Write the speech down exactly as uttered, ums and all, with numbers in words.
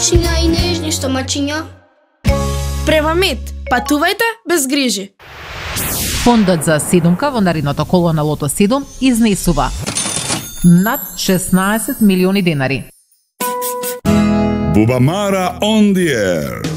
мачиња и нежни што мачиња. Према-мет, патувајте без грижи. Фондот за седумка во наредното коло на Лото седум изнесува над шеснаесет милиони денари. Бубамара on the air.